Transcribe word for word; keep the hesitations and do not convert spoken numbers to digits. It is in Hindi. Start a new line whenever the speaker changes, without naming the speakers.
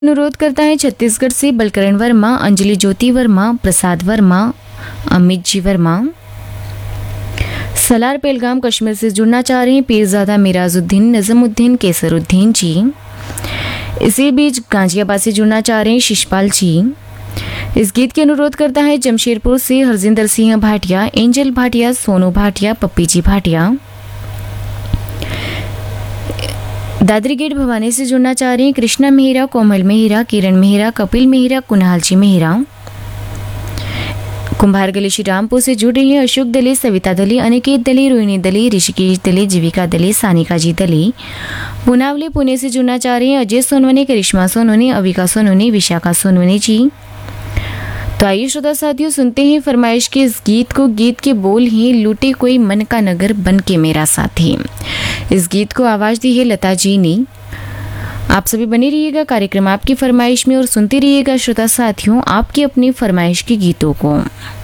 अनुरोध करता है छत्तीसगढ़ से बलकरण वर्मा, अंजलि ज्योति वर्मा, प्रसाद वर्मा, अमित जी वर्मा। सलार पेलगाम कश्मीर से जुड़ना चाह रहे हैं पीरजादा मिराजुद्दीन, नजमुद्दीन, केसरुद्दीन जी। इसी बीच गाजियाबाद से जुड़ना चाह रहे हैं शिशपाल जी। इस गीत के अनुरोध करता है जमशेदपुर से हरजिंदर सिंह भाटिया, एंजल भाटिया, सोनू भाटिया, पप्पी जी भाटिया। दादरी गेट भवानी से जुड़ना चाह रहे हैं कृष्णा मेहरा, कोमल मेहरा, किरण मेहरा, कपिल मेहरा, कुणाल जी मेहरा। कुंभार गली श्री रामपुर से जुड़ रही है अशोक दले, सविता दले, अनिकेत दले, रोहिणी दले, ऋषिकेश दले, जीविका दले, सानिका जी दले। पुनावली पुणे से जुड़ना चाह रहे हैं अजय सोनवने, करिश्मा सोनवने, अविका सोनवने, विशाखा सोनवने जी। तो आइए श्रोता साथियों सुनते हैं फरमाइश के इस गीत को। गीत के बोल हैं लूटे कोई मन का नगर बन के मेरा साथी। इस गीत को आवाज दी है लता जी ने। आप सभी बने रहिएगा कार्यक्रम आपकी फरमाइश में और सुनते रहिएगा श्रोता साथियों आपकी अपनी फरमाइश के गीतों को।